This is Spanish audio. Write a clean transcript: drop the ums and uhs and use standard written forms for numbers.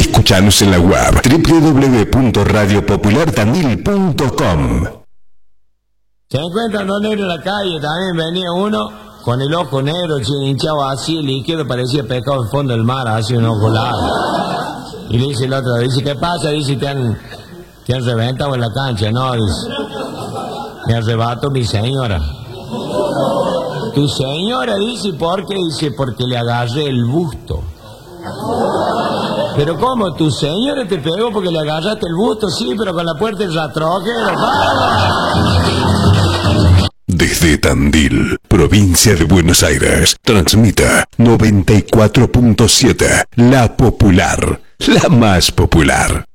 Escuchanos en la web www.radiopopulartandil.com. Se encuentran dos negros en la calle, también venía uno con el ojo negro, hinchado así, el líquido, parecía pescado en fondo del mar, así un ojo largo. Y le dice el otro, dice, ¿qué pasa? Dice, te han reventado en la cancha, ¿no? Dice, me arrebato mi señora. Tu señora, dice, ¿por qué? Dice, porque le agarré el busto. Pero ¿cómo? ¿Tu señora te pegó porque le agarraste el busto? Sí, pero con la puerta del rastrojero. Desde Tandil, provincia de Buenos Aires, transmita 94.7, La Popular, la más popular.